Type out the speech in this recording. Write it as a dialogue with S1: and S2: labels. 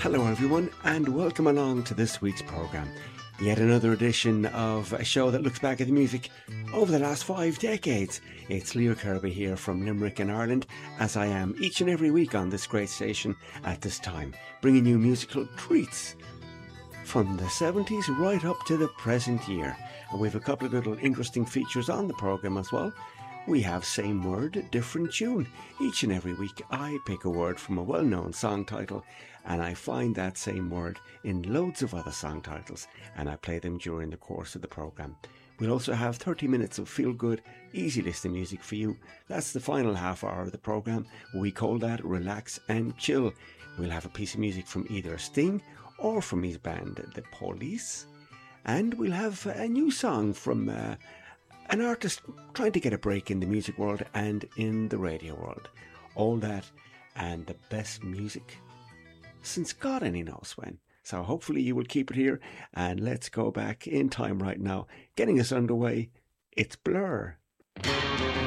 S1: Hello everyone and welcome along to this week's programme. Yet another edition of a show that looks back at the music over the last 5 decades. It's Leo Kirby here from Limerick in Ireland, as I am each and every week on this great station at this time, bringing you musical treats from the 70s right up to the present year. And we have a couple of little interesting features on the programme as well. We have Same Word, Different Tune. Each and every week I pick a word from a well-known song title and I find that same word in loads of other song titles and I play them during the course of the programme. We'll also have 30 minutes of feel-good, easy listening music for you. That's the final half hour of the programme. We call that Relax and Chill. We'll have a piece of music from either Sting or from his band The Police. And we'll have a new song from an artist trying to get a break in the music world and in the radio world. All that and the best music since God only knows when. So hopefully you will keep it here, and let's go back in time right now. Getting us underway, it's Blur.